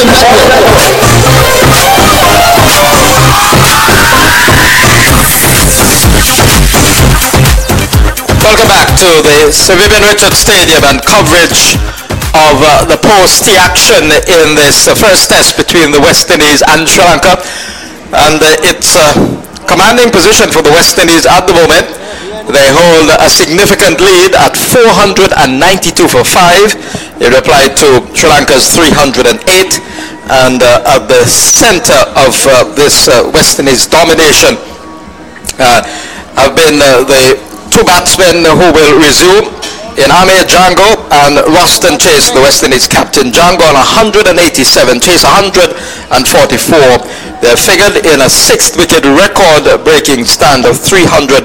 Welcome back to the Sir Vivian Richards Stadium and coverage of the post-tea action in this first test between the West Indies and Sri Lanka. And it's a commanding position for the West Indies at the moment. They hold a significant lead at 492 for 5 in reply to Sri Lanka's 308. And at the center of this West Indies domination have been the two batsmen who will resume in Amir Jango and Roston Chase, the West Indies captain. Jango on 187, Chase 144. They're figured in a 6th wicket record-breaking stand of 324.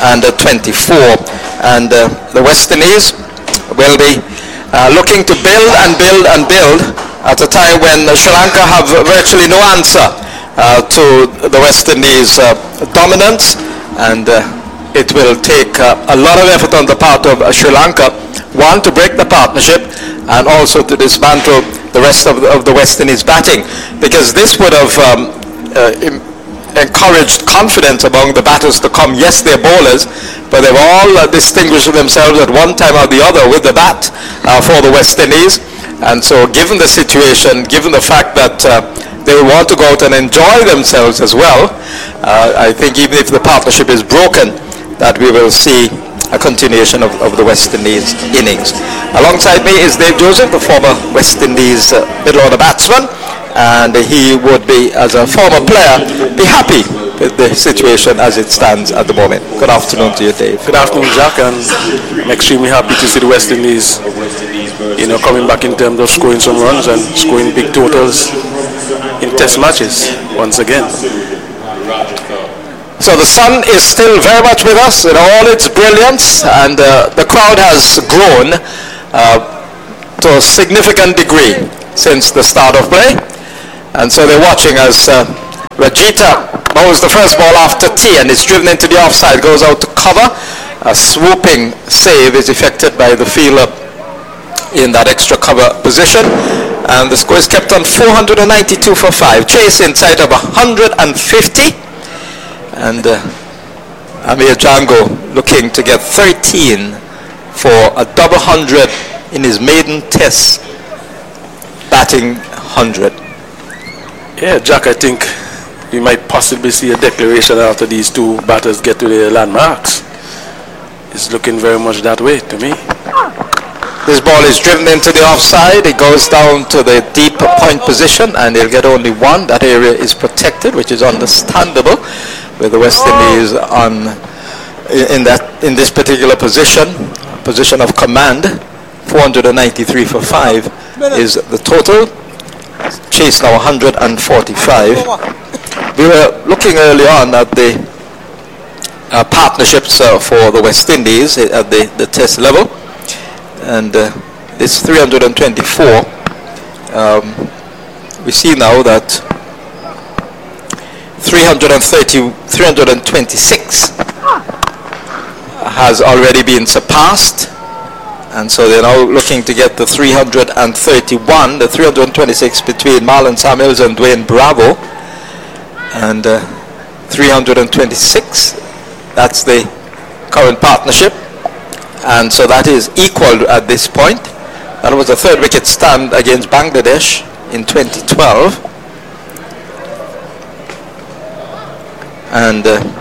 And the West Indies will be looking to build and build and build at a time when Sri Lanka have virtually no answer to the West Indies' dominance. And it will take a lot of effort on the part of Sri Lanka, one, to break the partnership, and also to dismantle the rest of the West Indies batting, because this would have encouraged confidence among the batters to come. Yes, they're bowlers, but they've all distinguished themselves at one time or the other with the bat for the West Indies. And so given the situation, given the fact that they want to go out and enjoy themselves as well, I think even if the partnership is broken, that we will see a continuation of the West Indies innings. Alongside me is Dave Joseph, the former West Indies middle order batsman, and he would be, as a former player, be happy with the situation as it stands at the moment. Good afternoon to you, Dave. Good afternoon, Jack, and I'm extremely happy to see the West Indies, coming back in terms of scoring some runs and scoring big totals in test matches once again. So the sun is still very much with us in all its brilliance, and the crowd has grown to a significant degree since the start of play. And so they're watching as Rajita bowls the first ball after tea, and it's driven into the offside, goes out to cover. A swooping save is effected by the fielder in that extra cover position, and the score is kept on 492 for 5. Chase inside of 150. And Amir Jango looking to get 13 for a double 100 in his maiden test, batting 100. Yeah, Jack, I think we might possibly see a declaration after these two batters get to their landmarks. It's looking very much that way to me. This ball is driven into the offside. It goes down to the deep point position, and he'll get only one. That area is protected, which is understandable, with the West Indies in this particular position of command. 493 for 5 is the total. Chase now 145. We were looking early on at the partnerships for the West Indies at the test level, and this 324. We see now that 326 has already been surpassed, and so they're now looking to get the 331, the 326 between Marlon Samuels and Dwayne Bravo, and 326, that's the current partnership, and so that is equal at this point. That was a 3rd wicket stand against Bangladesh in 2012. And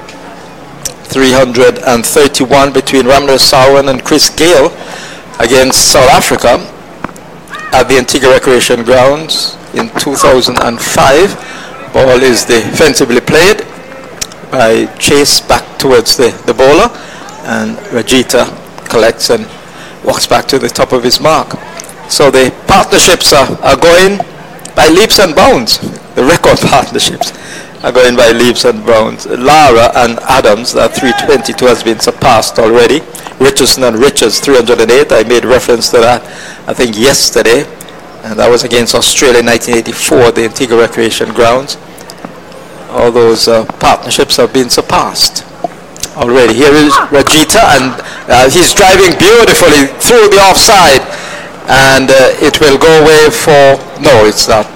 331 between Ramnath Sarwan and Chris Gayle against South Africa at the Antigua Recreation Grounds in 2005. Ball is defensively played by Chase back towards the bowler, and Rajita collects and walks back to the top of his mark. So the partnerships are going by leaps and bounds. The record partnerships are going by leaps and bounds. Lara and Adams, that 322 has been surpassed already. Richardson and Richards 308. I made reference to that, I think, yesterday, and that was against Australia in 1984, the Antigua Recreation Grounds. All those partnerships have been surpassed already. Here is Rajita, and he's driving beautifully through the offside, and it will go away for, no, it's not.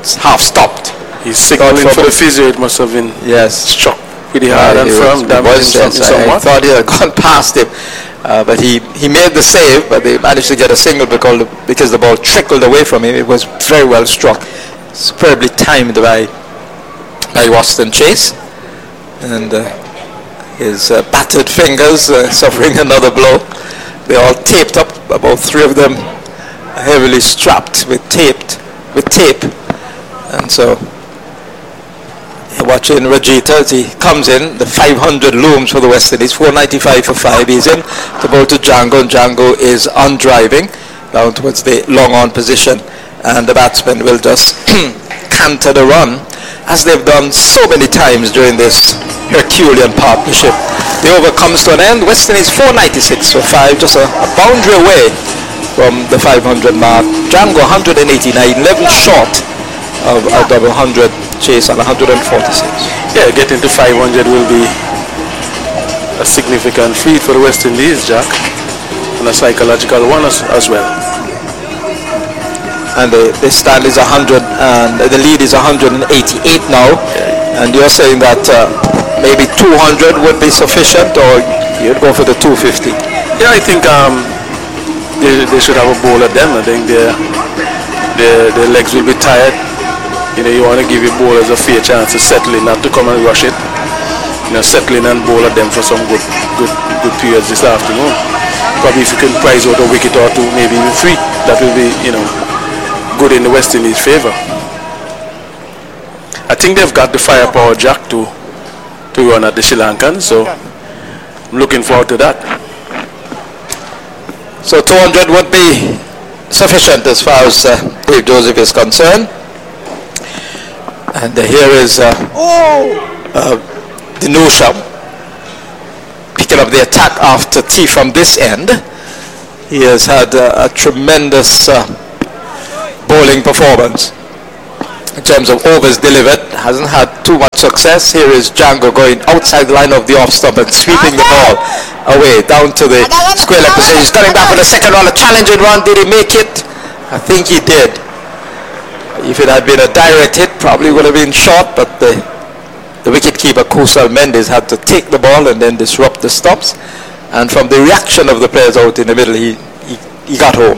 half stopped. He's signaling for the physio. It must have been struck pretty hard and firm, damaging somewhat. I thought he had gone past him, but he made the save, but they managed to get a single because the ball trickled away from him. It was very well struck, superbly timed by Waston Chase, and his battered fingers suffering another blow. They all taped up, about 3 of them heavily strapped with tape, and so watching Rajita as he comes in. The 500 looms for the West Indies. 495 for 5. He's in to bowl to Django, and Django is on driving down towards the long on position, and the batsman will just canter the run as they've done so many times during this Herculean partnership. The over comes to an end. West Indies 496 for 5, just a boundary away from the 500 mark. Django 189, 11 short of a double 100. Chase on 146. Yeah, getting to 500 will be a significant feat for the West Indies, Jack, and a psychological one as well. And the stand is 100, and the lead is 188 now. And you're saying that maybe 200 would be sufficient, or you'd go for the 250? Yeah, I think they should have a bowl at them. I think their legs will be tired. You know, you want to give your bowlers a fair chance to settle in, not to come and rush it. You know, settle in and bowl at them for some good periods this afternoon. Probably if you can prize out a wicket or 2, maybe even 3, that will be, you know, good in the West Indies' favour. I think they've got the firepower, Jack, to run at the Sri Lankans, so I'm looking forward to that. So 200 would be sufficient as far as Dave Joseph is concerned. And here is Dinusha picking up the attack after tee from this end. He has had a tremendous bowling performance in terms of overs delivered. Hasn't had too much success. Here is Django going outside the line of the off stump and sweeping the ball away down to the square leg position. He's coming back with a second run, a challenging run. Did he make it? I think he did. If it had been a direct hit, probably would have been short, but the wicketkeeper Kusal Mendes had to take the ball and then disrupt the stumps. And from the reaction of the players out in the middle, he got home.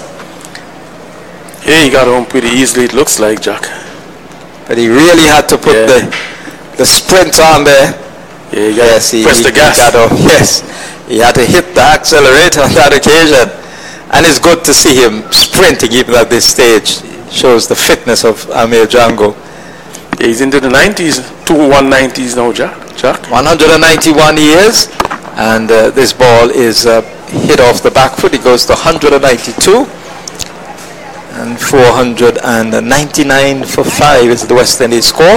Yeah, he got home pretty easily, it looks like, Jack. But he really had to put the sprint on there. Yeah, he pressed the gas. Yes, he had to hit the accelerator on that occasion. And it's good to see him sprinting even at this stage. Shows the fitness of Amir Django. Yeah, he's into the 90s, 190s now, Jack. 191 he is, and this ball is hit off the back foot. He goes to 192, and 499 for 5 is the West Indies score.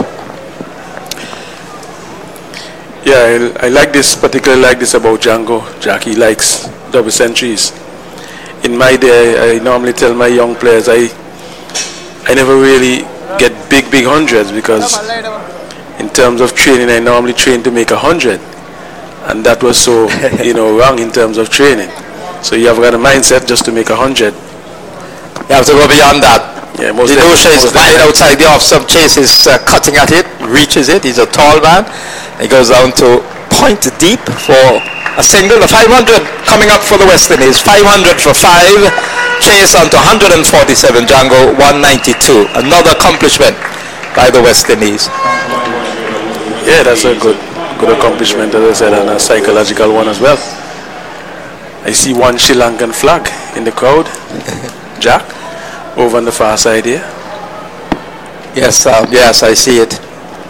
Yeah, I like this, particularly like this about Django, Jack. He likes double centuries. In my day, I normally tell my young players, I never really get big hundreds, because in terms of training, I normally train to make 100, and that was so wrong in terms of training. So you have got a mindset just to make 100. You have to go beyond that. Yeah, Dinusha is right outside the off stump. Chase is cutting at it, reaches it. He's a tall man. He goes down to point deep for a single. The 500 coming up for the West Indies. 500 for 5. Chase on to 147. Django 192. Another accomplishment by the West Indies. Yeah, that's a good accomplishment, as I said, and a psychological one as well. I see one Sri Lankan flag in the crowd, Jack, over on the far side here. Yes, yes, I see it.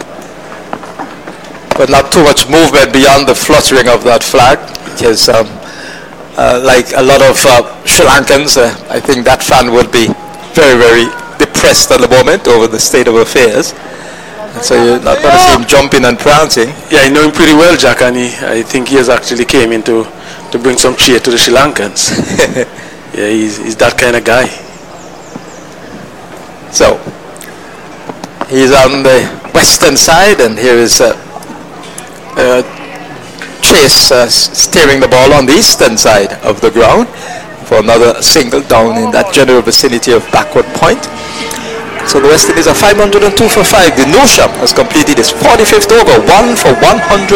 But not too much movement beyond the fluttering of that flag, because like a lot of Sri Lankans, I think that fan would be very, very depressed at the moment over the state of affairs. And so you're not going to see him jumping and prancing. Yeah, I know him pretty well, Jack, and I think he has actually came in to bring some cheer to the Sri Lankans. Yeah, he's that kind of guy. So he's on the western side, and here is Chase steering the ball on the eastern side of the ground for another single down in that general vicinity of backward point. So the West Indies are 502 for 5. The Noosham has completed his 45th over, 1 for 172.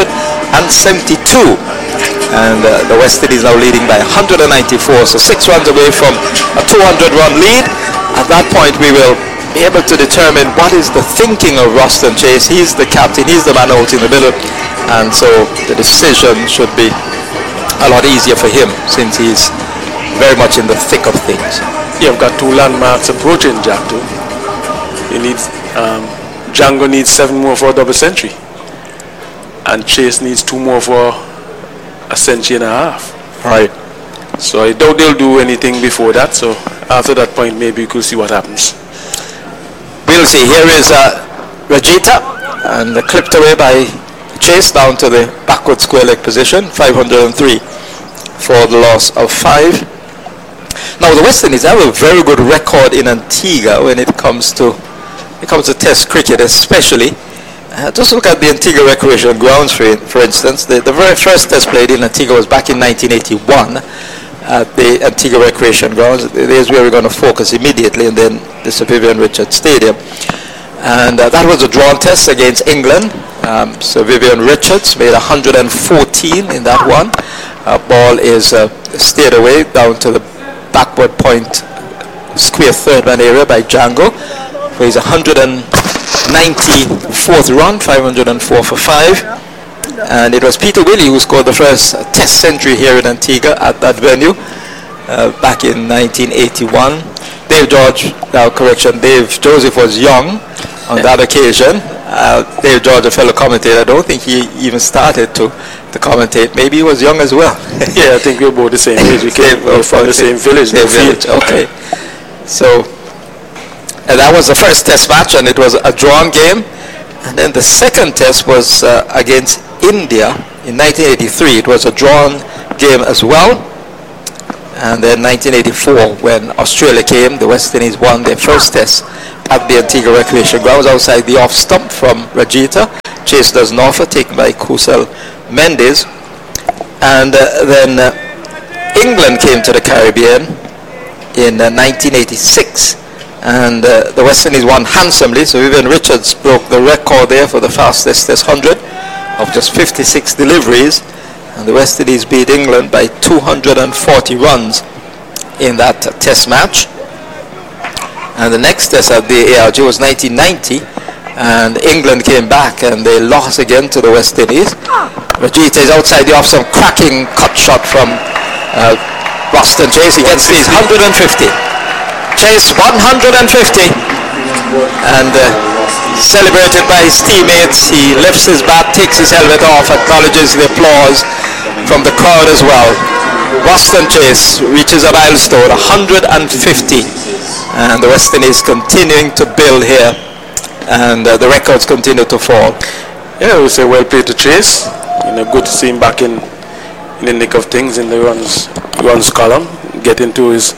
And the West Indies now leading by 194, so 6 runs away from a 200-run lead. At that point, we will be able to determine what is the thinking of Roston Chase. He's the captain, he's the man out in the middle, and so the decision should be a lot easier for him since he's very much in the thick of things. You've got 2 landmarks approaching Jack too. He needs Django needs 7 more for a double century, and Chase needs 2 more for a century and a half. Right. So I doubt they'll do anything before that. So after that point, maybe we could see what happens. We'll see. Here is Rajita, and clipped away by Chase down to the backward square leg position, 503 for the loss of 5. Now the West Indies have a very good record in Antigua when it comes to Test cricket, especially. Just look at the Antigua Recreation Grounds, for instance. The very first Test played in Antigua was back in 1981 at the Antigua Recreation Grounds. There's where we're going to focus immediately, and then the Sir Vivian Richards Stadium. And that was a drawn test against England. Sir Vivian Richards made 114 in that one. Ball is steered away down to the backward point square third man area by Django for his 194th run, 504 for 5. And it was Peter Willey who scored the first Test century here in Antigua at that venue back in 1981. Dave Joseph was young on that occasion. Dave George, a fellow commentator, I don't think he even started to commentate. Maybe he was young as well. Yeah, I think we were both the same age. We came from the same village. Okay. So that was the first Test match, and it was a drawn game. And then the second Test was against India in 1983. It was a drawn game as well. And then 1984, when Australia came, the West Indies won their first Test at the Antigua Recreation Grounds outside the off stump from Rajita. Chase does an offer taken by Kusal Mendes. And then England came to the Caribbean in 1986. And the West Indies won handsomely. So Vivian Richards broke the record there for the fastest Test 100 of just 56 deliveries. And the West Indies beat England by 240 runs in that Test match. And the next Test at the ARG was 1990, and England came back and they lost again to the West Indies. Rajita is outside the off, some cracking cut shot from Roston Chase. He gets these 150. Chase 150, and celebrated by his teammates. He lifts his bat, takes his helmet off, acknowledges the applause from the crowd as well. Roston Chase reaches a milestone, 150, and the West Indies continuing to build here, and the records continue to fall. Yeah, I would say well played to Chase. Good to see him back in the nick of things in the runs column, getting to his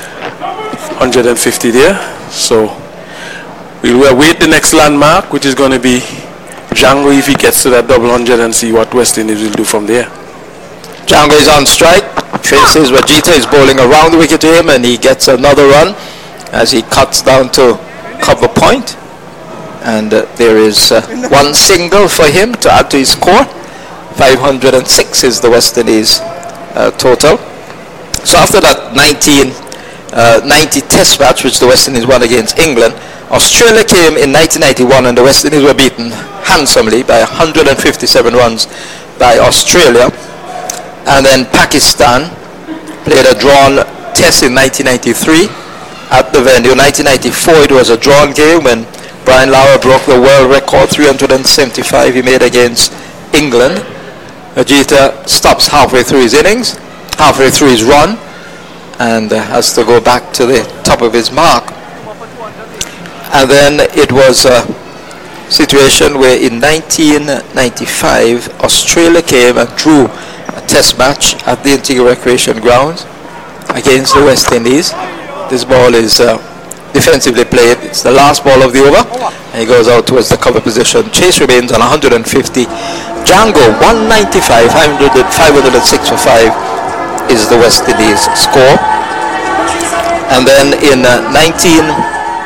150 there. So we will await the next landmark, which is going to be Django if he gets to that double 100, and see what West Indies will do from there. Django is on strike, faces Rajita, is bowling around the wicket to him, and he gets another run as he cuts down to cover point. And there is one single for him to add to his score. 506 is the West Indies total. So after that 1990 Test match, which the West Indies won against England, Australia came in 1991, and the West Indies were beaten handsomely by 157 runs by Australia. And then Pakistan played a drawn Test in 1993 at the venue. 1994 it was a drawn game when Brian Lara broke the world record, 375 he made against England. Rajita stops halfway through his innings, halfway through his run, and has to go back to the top of his mark. And then it was a situation where in 1995 Australia came and drew a Test match at the Antigua Recreation Grounds against the West Indies. This ball is defensively played. It's the last ball of the over, and he goes out towards the cover position. Chase remains on 150. Django 195, 506 for 5 is the West Indies score. And then in 1997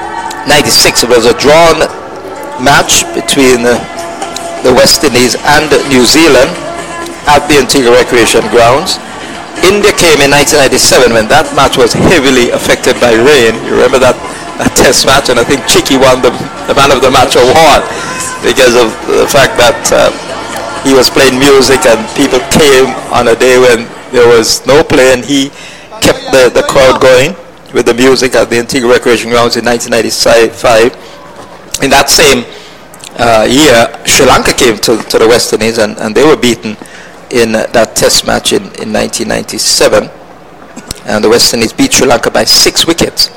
96. It was a drawn match between the West Indies and New Zealand at the Antigua Recreation Grounds. India came in 1997 when that match was heavily affected by rain. You remember that test match, and I think Chicky won the man of the match award because of the fact that he was playing music and people came on a day when there was no play, and he kept the crowd going with the music at the Antigua Recreation Grounds in 1995. In that same year, Sri Lanka came to the West Indies, and they were beaten in that test match in 1997, and the West Indies beat Sri Lanka by 6 wickets.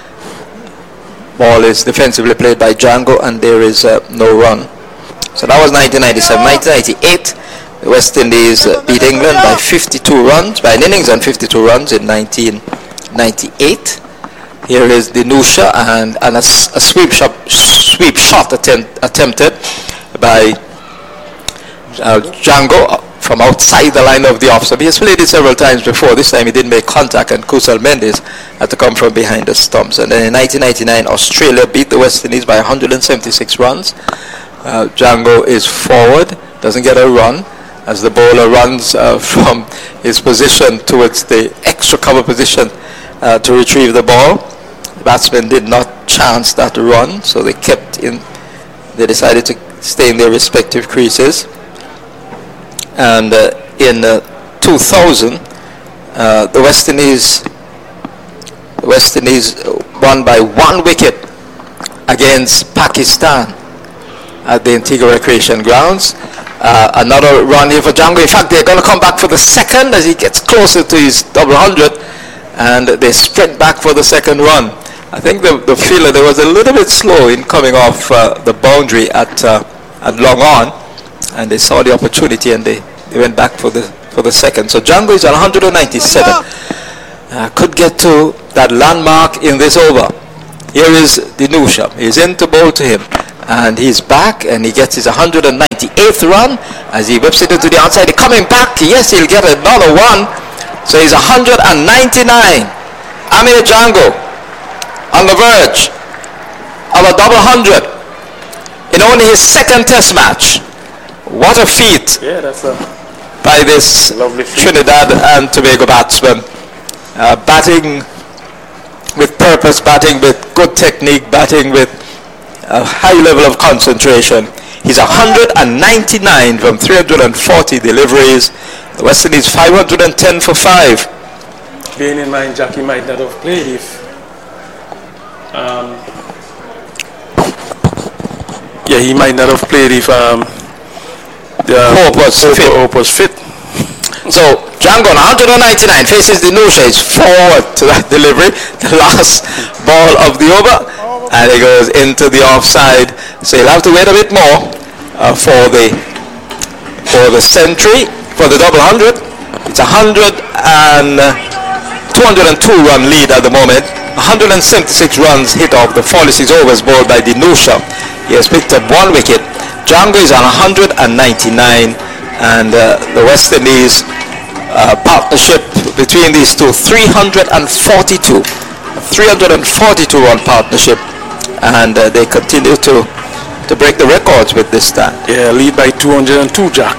Ball is defensively played by Django, and there is no run. So that was 1997. 1998, the West Indies beat England by 52 runs, by an innings and 52 runs in 1998. Here is Dinusha and a sweep shot attempted by Django from outside the line of the off stump. He has played it several times before. This time he didn't make contact, and Kusal Mendes had to come from behind the stumps. And then in 1999, Australia beat the West Indies by 176 runs. Django is forward, doesn't get a run as the bowler runs from his position towards the extra cover position to retrieve the ball. The batsmen did not chance that run, so they decided to stay in their respective creases. And in 2000, the West Indies won by 1 wicket against Pakistan at the Antigua Recreation Grounds. Another run here for Django. In fact, they're going to come back for the second as he gets closer to his double 100, and they sprint back for the second run. I think the fielder there was a little bit slow in coming off the boundary at long on, and they saw the opportunity and they went back for the second. So Django is on 197. Could get to that landmark in this over. Here is Dinusha. He's in to bowl to him, and he's back, and he gets his 198th run as he whips it into the outside. Coming back, yes, he'll get another one. So he's 199. Amir Django on the verge of a double 100 in only his second test match. What a feat by this Trinidad and Tobago batsman. Batting with purpose, batting with good technique, batting with a high level of concentration. He's 199 from 340 deliveries. The West Indies 510 for 5. Bearing in mind, Jackie might not have played if he might not have played if the Hope was fit. So Django on 199 faces Dinusha. Is forward to that delivery, the last ball of the over, and it goes into the offside. So you'll have to wait a bit more for the century, for the double 100. It's 202 run lead at the moment. 176 runs hit off the 46 overs bowled by Dinusha. He has picked up 1 wicket. Django is on 199, and the West Indies partnership between these two, 342 run partnership, and they continue to break the records with this stand. Yeah, lead by 202, Jack.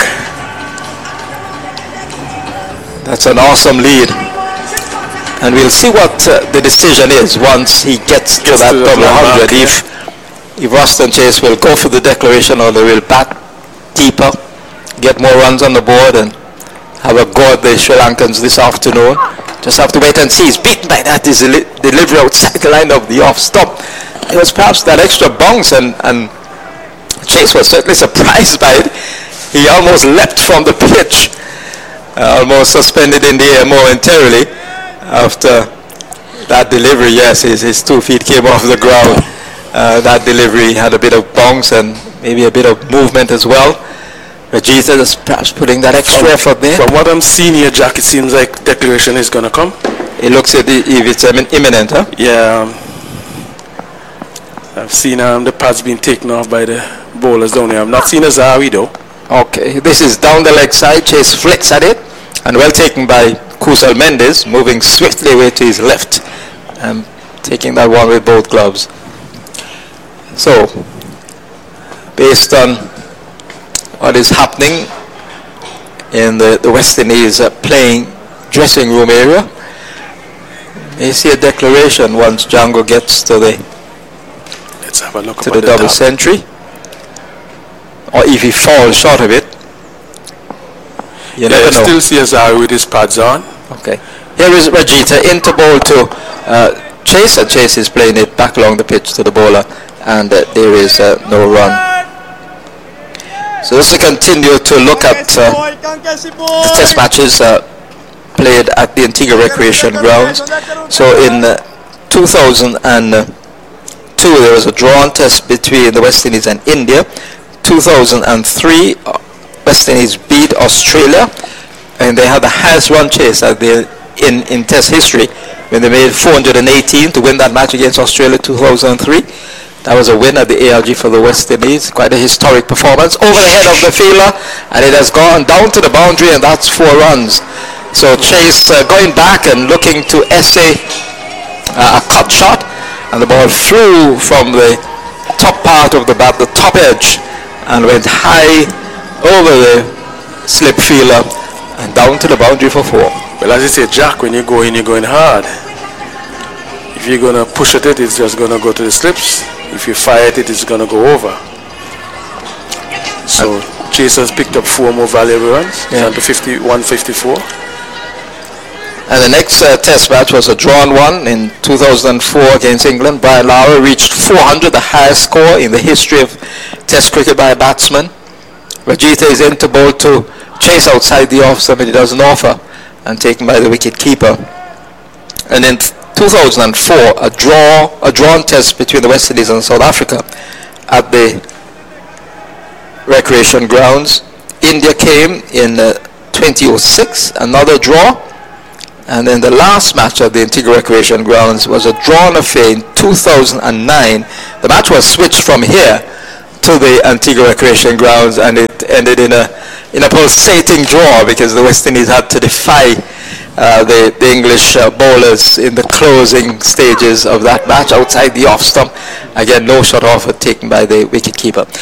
That's an awesome lead, and we'll see what the decision is once he gets to that double 100. If Roston Chase will go for the declaration, or they will bat deeper, get more runs on the board, and have a go at the Sri Lankans this afternoon. Just have to wait and see. He's beaten by that delivery outside the line of the off stump. It was perhaps that extra bounce, and Chase was certainly surprised by it. He almost leapt from the pitch, almost suspended in the air momentarily after that delivery. Yes, his 2 feet came off the ground. That delivery had a bit of bounce and maybe a bit of movement as well. Rajitha is perhaps putting that extra effort there. From what I'm seeing here, Jack, it seems like declaration is going to come. It looks as if it's imminent, huh? Yeah. I've seen the pads being taken off by the bowlers down here. I've not seen a Zahawi though. Okay, this is down the leg side. Chase flicks at it, and well taken by Kusal Mendes, moving swiftly away to his left and taking that one with both gloves. So, based on what is happening in the West Indies playing dressing room area, you see a declaration once Django gets to the Let's have a look to at the double top. century, or if he falls short of it. You never know. Still CSR with his pads on. Okay. Here is Rajitha into ball to Chase, and Chase is playing it back along the pitch to the bowler, and there is no run. So this will continue to look at the test matches played at the Antigua Recreation Grounds. So in 2002 there was a drawn test between the West Indies and India. 2003 West Indies beat Australia, and they had the highest run chase in test history when they made 418 to win that match against Australia 2003. That was a win at the ALG for the West Indies. Quite a historic performance. Over the head of the fielder, and it has gone down to the boundary, and that's 4 runs. So Chase going back and looking to essay a cut shot, and the ball flew from the top part of the bat, the top edge, and went high over the slip fielder and down to the boundary for 4. Well, as you say, Jack, when you go in, you're going hard. If you're going to push at it, it's just going to go to the slips. If you fire at it, it's going to go over. So Chase has picked up 4 more valuable runs, down to 154. And the next test match was a drawn one in 2004 against England. Brian Lara reached 400, the highest score in the history of test cricket by a batsman. Rajitha is into ball to Chase outside the off stump, but he doesn't offer, and taken by the wicket keeper. And in 2004, a drawn test between the West Indies and South Africa at the Recreation Grounds. India came in 2006, another draw. And then the last match at the Antigua Recreation Grounds was a drawn affair in 2009. The match was switched from here to the Antigua Recreation Grounds, and it ended in a pulsating draw because the West Indies had to defy the English bowlers in the closing stages of that match outside the off stump. Again, no shot offer taken by the wicketkeeper.